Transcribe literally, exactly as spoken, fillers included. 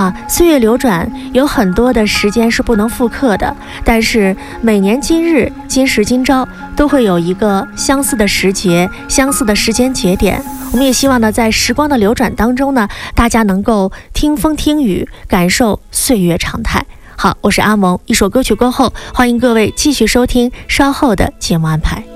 啊，岁月流转，有很多的时间是不能复刻的，但是每年今日今时今朝都会有一个相似的时节，相似的时间节点。我们也希望呢，在时光的流转当中呢，大家能够听风听雨，感受岁月常态。好，我是阿蒙，一首歌曲过后，欢迎各位继续收听稍后的节目安排。